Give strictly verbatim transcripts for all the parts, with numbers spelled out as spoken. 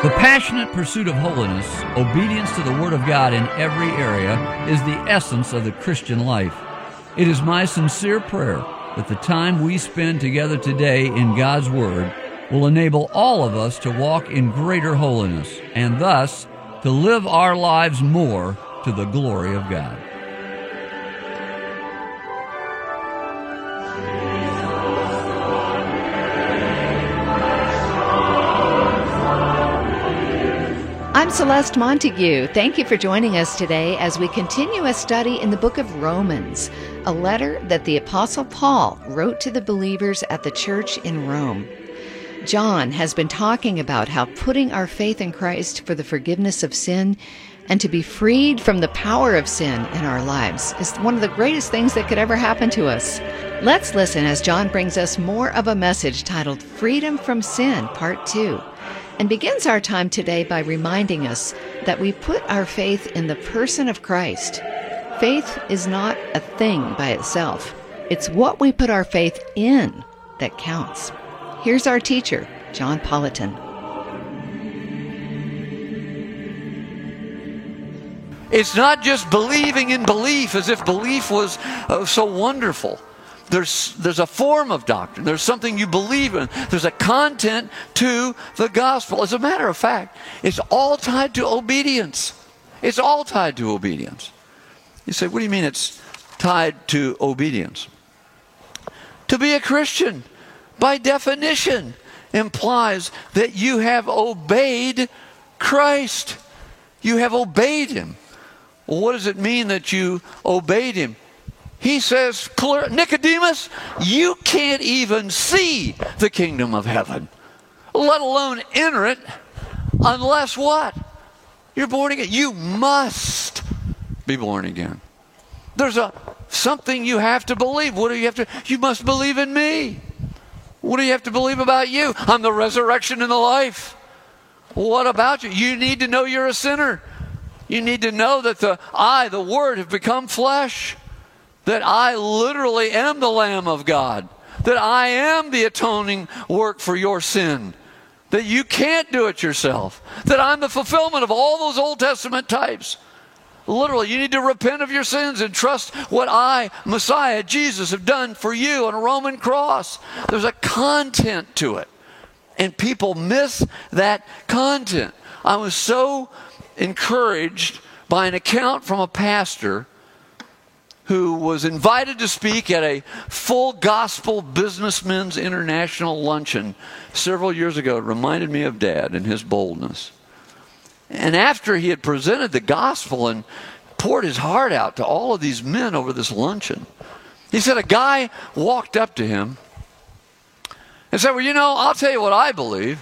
The passionate pursuit of holiness, obedience to the Word of God in every area, is the essence of the Christian life. It is my sincere prayer that the time we spend together today in God's Word will enable all of us to walk in greater holiness and thus to live our lives more to the glory of God. I'm Celeste Montague. Thank you for joining us today as we continue a study in the book of Romans, a letter that the Apostle Paul wrote to the believers at the church in Rome. John has been talking about how putting our faith in Christ for the forgiveness of sin and to be freed from the power of sin in our lives is one of the greatest things that could ever happen to us. Let's listen as John brings us more of a message titled Freedom from Sin, Part two. And begins our time today by reminding us that we put our faith in the person of Christ. Faith is not a thing by itself. It's what we put our faith in that counts. Here's our teacher, John Politan. It's not just believing in belief as if belief was uh, so wonderful. There's, there's a form of doctrine. There's something you believe in. There's a content to the gospel. As a matter of fact, it's all tied to obedience. It's all tied to obedience. You say, what do you mean it's tied to obedience? To be a Christian, by definition, implies that you have obeyed Christ. You have obeyed Him. Well, what does it mean that you obeyed Him? He says, Nicodemus, you can't even see the kingdom of heaven, let alone enter it, unless what? You're born again. You must be born again. There's a something you have to believe. What do you have to? You must believe in me. What do you have to believe about you? I'm the resurrection and the life. What about you? You need to know you're a sinner. You need to know that the I, the Word, have become flesh. That I literally am the Lamb of God. That I am the atoning work for your sin. That you can't do it yourself. That I'm the fulfillment of all those Old Testament types. Literally, you need to repent of your sins and trust what I, Messiah, Jesus, have done for you on a Roman cross. There's a content to it. And people miss that content. I was so encouraged by an account from a pastor who was invited to speak at a full gospel businessmen's international luncheon several years ago. It reminded me of Dad and his boldness. And after he had presented the gospel and poured his heart out to all of these men over this luncheon, he said a guy walked up to him and said, well, you know, I'll tell you what I believe.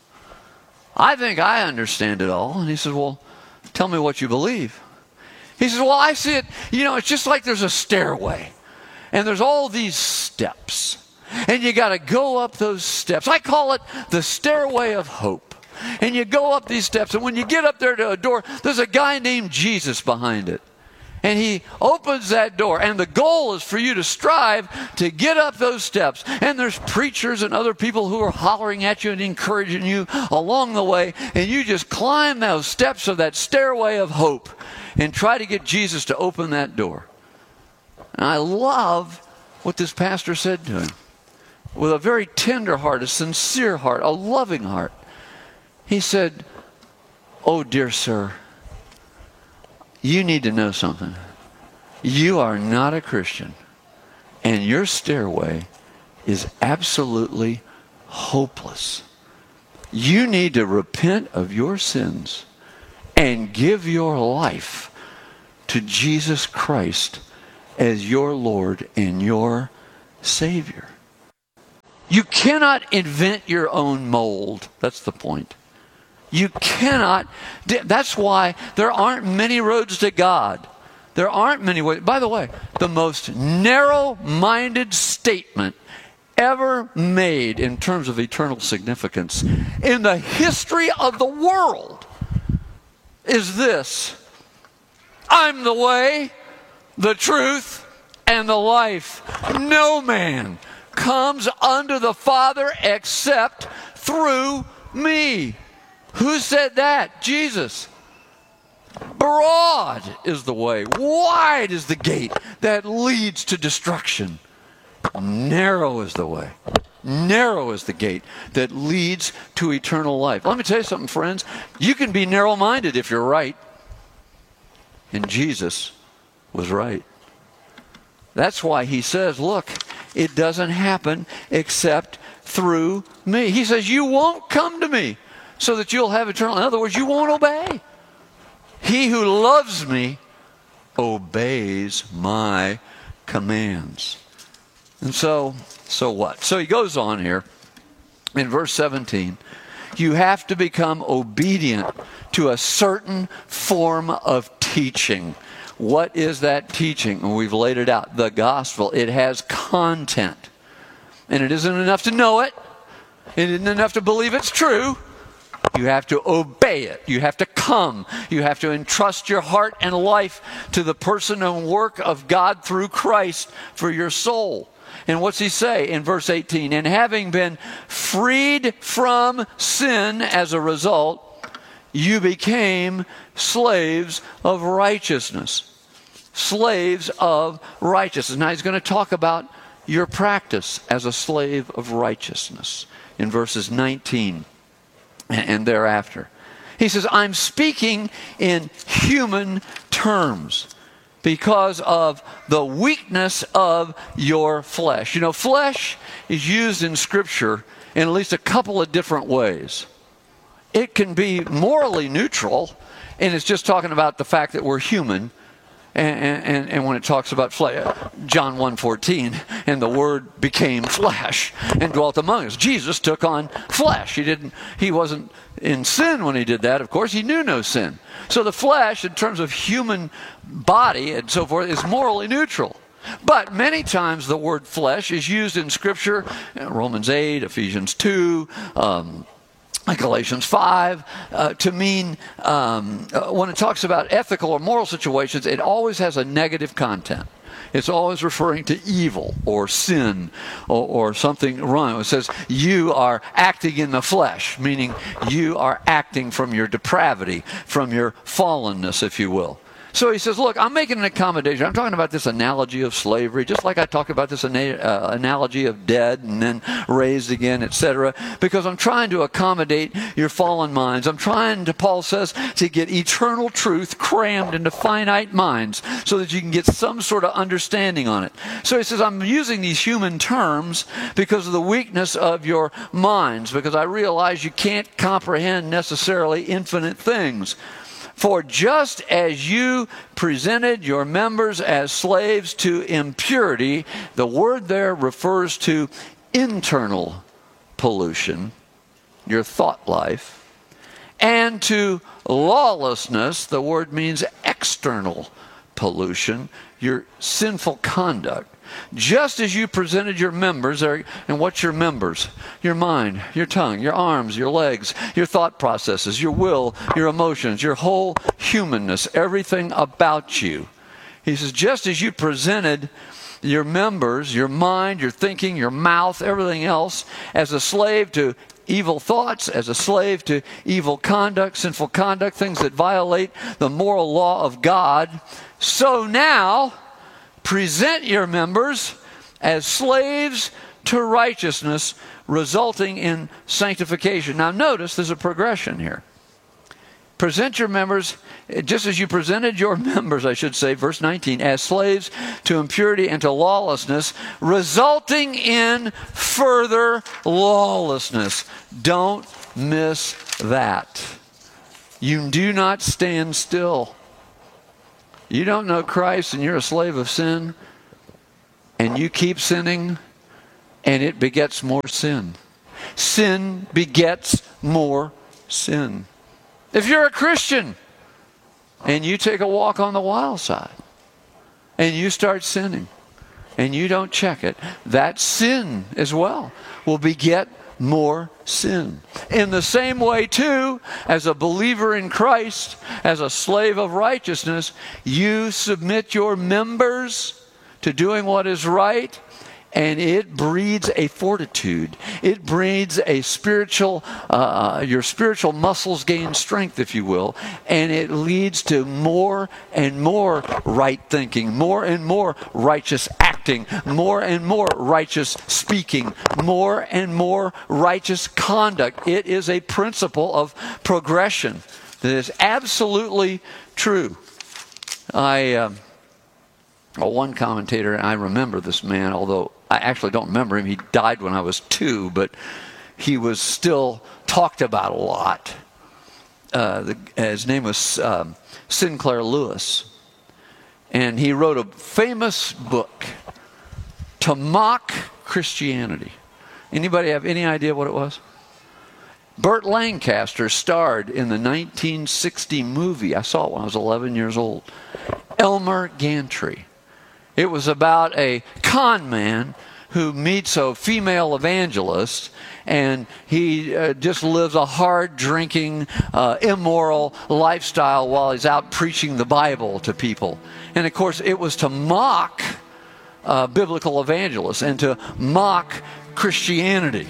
I think I understand it all. And he said, well, tell me what you believe. He says, well, I see it, you know, it's just like there's a stairway. And there's all these steps. And you got to go up those steps. I call it the stairway of hope. And you go up these steps. And when you get up there to a door, there's a guy named Jesus behind it. And he opens that door. And the goal is for you to strive to get up those steps. And there's preachers and other people who are hollering at you and encouraging you along the way. And you just climb those steps of that stairway of hope. And try to get Jesus to open that door. And I love what this pastor said to him. With a very tender heart, a sincere heart, a loving heart. He said, oh, dear sir, you need to know something. You are not a Christian. And your stairway is absolutely hopeless. You need to repent of your sins and give your life to Jesus Christ as your Lord and your Savior. You cannot invent your own mold. That's the point. You cannot. That's why there aren't many roads to God. There aren't many ways. By the way, the most narrow-minded statement ever made in terms of eternal significance in the history of the world is this: I'm the way, the truth, and the life. No man comes unto the Father except through me. Who said that? Jesus. Broad is the way, wide is the gate that leads to destruction. Narrow is the way, narrow is the gate that leads to eternal life. Let me tell you something, friends. You can be narrow-minded if you're right. And Jesus was right. That's why he says, look, it doesn't happen except through me. He says, you won't come to me so that you'll have eternal life. In other words, you won't obey. He who loves me obeys my commands. And so, so what? So he goes on here in verse seventeen. You have to become obedient to a certain form of teaching. What is that teaching? And we've laid it out. The gospel. It has content. And it isn't enough to know it. It isn't enough to believe it's true. You have to obey it. You have to come. You have to entrust your heart and life to the person and work of God through Christ for your soul. And what's he say in verse eighteen? And having been freed from sin as a result, you became slaves of righteousness. Slaves of righteousness. Now he's going to talk about your practice as a slave of righteousness in verses nineteen and thereafter. He says, I'm speaking in human terms because of the weakness of your flesh. You know, flesh is used in Scripture in at least a couple of different ways. It can be morally neutral, and it's just talking about the fact that we're human. And, and, and when it talks about flesh, John one fourteen, and the Word became flesh and dwelt among us. Jesus took on flesh. He didn't. He wasn't in sin when he did that. Of course, he knew no sin. So the flesh, in terms of human body and so forth, is morally neutral. But many times the word flesh is used in Scripture, Romans eight, Ephesians two, um, Galatians five, uh, to mean, um, uh, when it talks about ethical or moral situations, it always has a negative content. It's always referring to evil or sin or, or something wrong. It says you are acting in the flesh, meaning you are acting from your depravity, from your fallenness, if you will. So he says, look, I'm making an accommodation. I'm talking about this analogy of slavery, just like I talk about this ana- uh, analogy of dead and then raised again, et cetera, because I'm trying to accommodate your fallen minds. I'm trying to, Paul says, to get eternal truth crammed into finite minds so that you can get some sort of understanding on it. So he says, I'm using these human terms because of the weakness of your minds, because I realize you can't comprehend necessarily infinite things. For just as you presented your members as slaves to impurity, the word there refers to internal pollution, your thought life, and to lawlessness, the word means external pollution, your sinful conduct. Just as you presented your members, and what's your members? Your mind, your tongue, your arms, your legs, your thought processes, your will, your emotions, your whole humanness, everything about you. He says, just as you presented your members, your mind, your thinking, your mouth, everything else, as a slave to evil thoughts, as a slave to evil conduct, sinful conduct, things that violate the moral law of God, so now present your members as slaves to righteousness, resulting in sanctification. Now notice there's a progression here. Present your members, just as you presented your members, I should say, verse nineteen, as slaves to impurity and to lawlessness, resulting in further lawlessness. Don't miss that. You do not stand still. You don't know Christ and you're a slave of sin, and you keep sinning, and it begets more sin. Sin begets more sin. If you're a Christian and you take a walk on the wild side and you start sinning and you don't check it, that sin as well will beget more sin. In the same way, too, as a believer in Christ, as a slave of righteousness, you submit your members to doing what is right, And it breeds a fortitude. It breeds a spiritual, uh, your spiritual muscles gain strength, if you will. And it leads to more and more right thinking, more and more righteous acting, more and more righteous speaking, more and more righteous conduct. It is a principle of progression that is absolutely true. I, uh, well, one commentator, and I remember this man, although I actually don't remember him. He died when I was two, but he was still talked about a lot. Uh, the, his name was um, Sinclair Lewis. And he wrote a famous book to mock Christianity. Anybody have any idea what it was? Burt Lancaster starred in the nineteen sixty movie. I saw it when I was eleven years old. Elmer Gantry. It was about a con man who meets a female evangelist, and he uh, just lives a hard drinking, uh, immoral lifestyle while he's out preaching the Bible to people. And of course, it was to mock uh, biblical evangelists and to mock Christianity.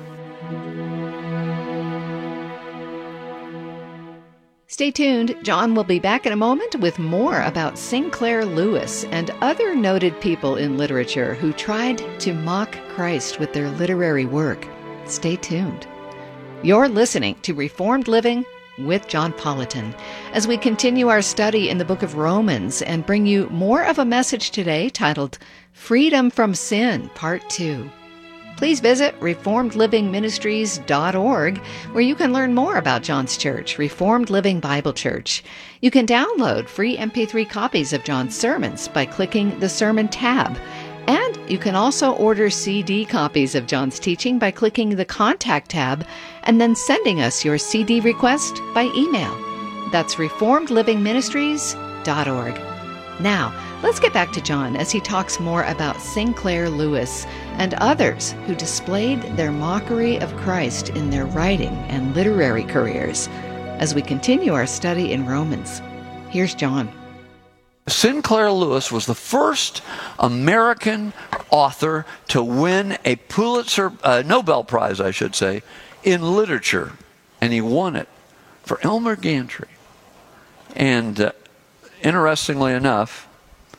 Stay tuned. John will be back in a moment with more about Sinclair Lewis and other noted people in literature who tried to mock Christ with their literary work. Stay tuned. You're listening to Reformed Living with John Politan as we continue our study in the book of Romans and bring you more of a message today titled Freedom from Sin, Part two. Please visit reformed living ministries dot org, where you can learn more about John's church, Reformed Living Bible Church. You can download free M P three copies of John's sermons by clicking the Sermon tab. And you can also order C D copies of John's teaching by clicking the Contact tab and then sending us your C D request by email. That's reformed living ministries dot org. Now, let's get back to John as he talks more about Sinclair Lewis and others who displayed their mockery of Christ in their writing and literary careers as we continue our study in Romans. Here's John. Sinclair Lewis was the first American author to win a Pulitzer, uh, Nobel Prize, I should say, in literature. And he won it for Elmer Gantry. And uh, interestingly enough,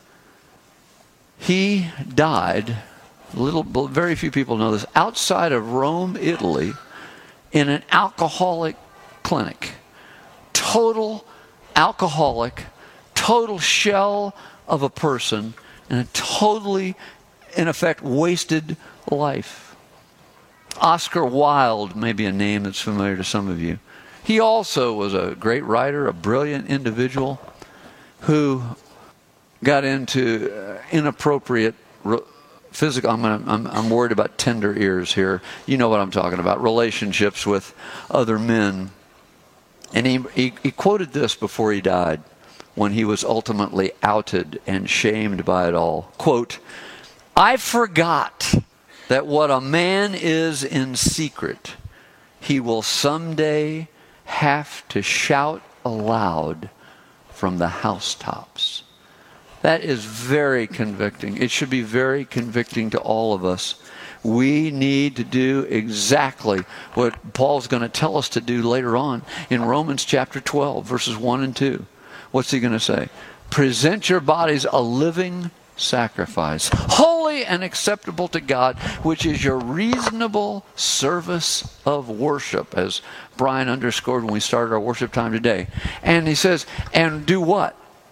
he died, little, very few people know this, outside of Rome, Italy, in an alcoholic clinic. Total alcoholic, total shell of a person, and a totally, in effect, wasted life. Oscar Wilde may be a name that's familiar to some of you. He also was a great writer, a brilliant individual who got into uh, inappropriate re- physical, I'm, gonna, I'm, I'm worried about tender ears here. You know what I'm talking about, relationships with other men. And he, he, he quoted this before he died, when he was ultimately outed and shamed by it all. Quote, "I forgot that what a man is in secret, he will someday have to shout aloud from the housetops." That is very convicting. It should be very convicting to all of us. We need to do exactly what Paul's going to tell us to do later on in Romans chapter twelve, verses one and two. What's he going to say? Present your bodies a living sacrifice, holy and acceptable to God, which is your reasonable service of worship, as Brian underscored when we started our worship time today. And he says, and do what?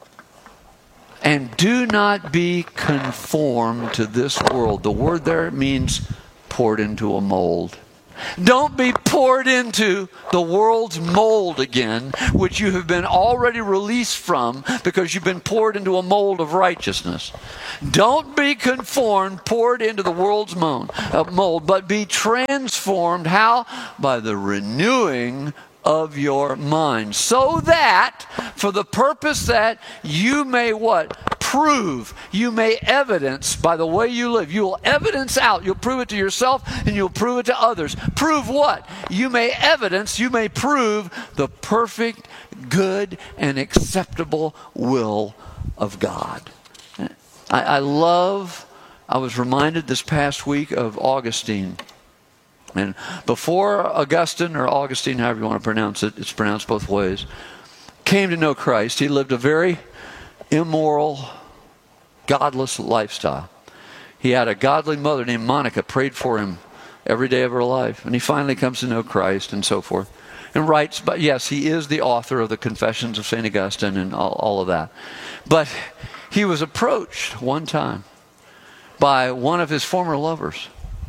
And do not be conformed to this world. The word there means poured into a mold. Don't be poured into the world's mold again, which you have been already released from because you've been poured into a mold of righteousness. Don't be conformed, poured into the world's mold, uh, mold, but be transformed. How? By the renewing of your mind, so that for the purpose that you may what? Prove, you may evidence by the way you live. You will evidence out, you'll prove it to yourself and you'll prove it to others. Prove what? You may evidence, you may prove the perfect, good, and acceptable will of God. I, I love I was reminded this past week of Augustine. And before Augustine, or Augustine, however you want to pronounce it, it's pronounced both ways, came to know Christ, he lived a very immoral, godless lifestyle. He had a godly mother named Monica, prayed for him every day of her life. And he finally comes to know Christ and so forth. And writes, but yes, he is the author of the Confessions of Saint Augustine and all, all of that. But he was approached one time by one of his former lovers.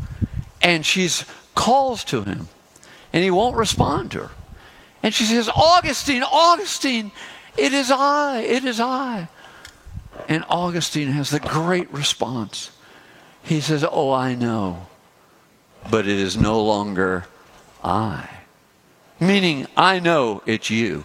And she calls to him. And he won't respond to her. And she says, Augustine, Augustine, it is I, it is I. And Augustine has the great response. He says, oh, I know, but it is no longer I. Meaning, I know it's you,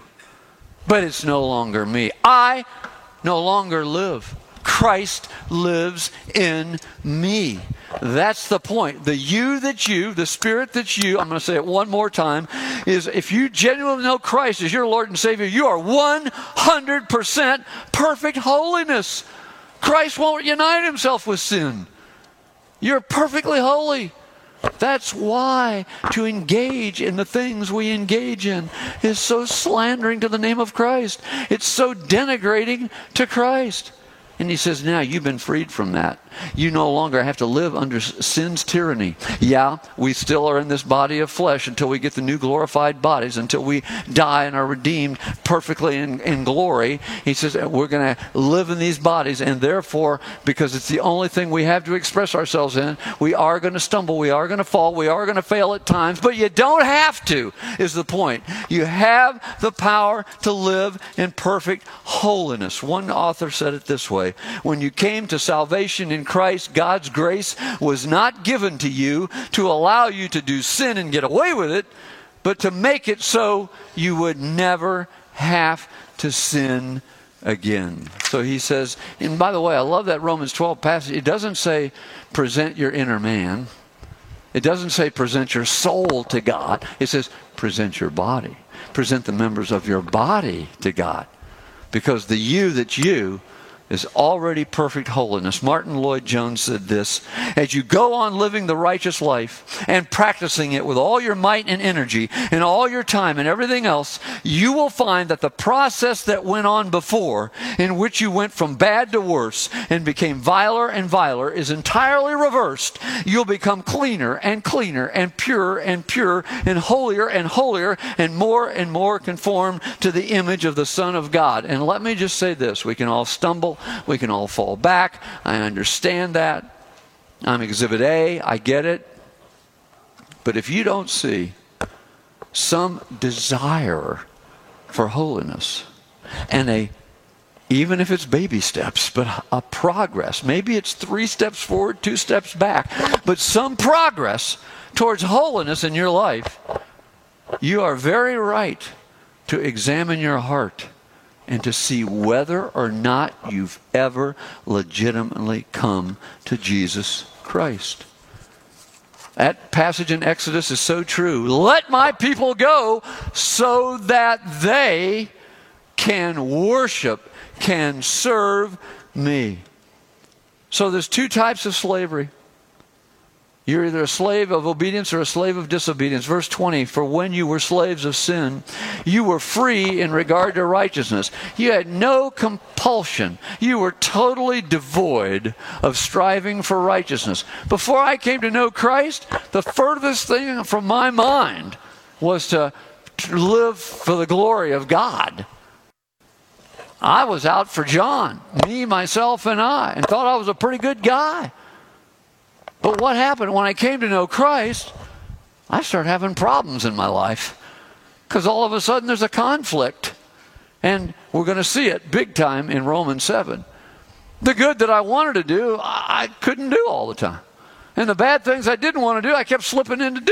but it's no longer me. I no longer live. Christ lives in me. That's the point. The you that's you, the spirit that's you, I'm going to say it one more time, is if you genuinely know Christ as your Lord and Savior, you are one hundred percent perfect holiness. Christ won't unite himself with sin. You're perfectly holy. That's why to engage in the things we engage in is so slandering to the name of Christ. It's so denigrating to Christ. And he says, now you've been freed from that. You no longer have to live under sin's tyranny. Yeah, we still are in this body of flesh until we get the new glorified bodies, until we die and are redeemed perfectly in, in glory. He says we're going to live in these bodies, and therefore, because it's the only thing we have to express ourselves in, we are going to stumble, we are going to fall, we are going to fail at times, but you don't have to, is the point. You have the power to live in perfect holiness. One author said it this way: when you came to salvation in Christ, God's grace was not given to you to allow you to do sin and get away with it, but to make it so you would never have to sin again. So he says, and by the way, I love that Romans twelve passage. It doesn't say present your inner man. It doesn't say present your soul to God. It says present your body. Present the members of your body to God. Because the you that's you is already perfect holiness. Martin Lloyd-Jones said this: as you go on living the righteous life and practicing it with all your might and energy and all your time and everything else, you will find that the process that went on before, in which you went from bad to worse and became viler and viler, is entirely reversed. You'll become cleaner and cleaner and purer and purer and holier and holier and more and more conformed to the image of the Son of God. And let me just say this: we can all stumble. We can all fall back. I understand that. I'm Exhibit A. I get it. But if you don't see some desire for holiness and a, even if it's baby steps, but a progress, maybe it's three steps forward, two steps back, but some progress towards holiness in your life, you are very right to examine your heart and to see whether or not you've ever legitimately come to Jesus Christ. That passage in Exodus is so true. Let my people go so that they can worship, can serve me. So there's two types of slavery. You're either a slave of obedience or a slave of disobedience. Verse twenty, for when you were slaves of sin, you were free in regard to righteousness. You had no compulsion. You were totally devoid of striving for righteousness. Before I came to know Christ, the furthest thing from my mind was to, to live for the glory of God. I was out for John, me, myself, and I, and thought I was a pretty good guy. But what happened when I came to know Christ? I started having problems in my life. Because all of a sudden there's a conflict. And we're going to see it big time in Romans seven. The good that I wanted to do, I couldn't do all the time. And the bad things I didn't want to do, I kept slipping into doing.